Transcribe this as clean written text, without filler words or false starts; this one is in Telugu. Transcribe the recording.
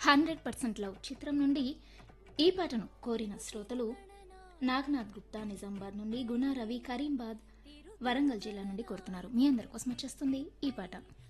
100% లవ్ చిత్రం నుండి ఈ పాటను కోరిన శ్రోతలు నాగనాథ్ గుప్తా నిజామాబాద్ నుండి, గుణ రవి కరీంబాద్ వరంగల్ జిల్లా నుండి కోరుతున్నారు. మీ అందరి కోసం వచ్చేస్తుంది ఈ పాట.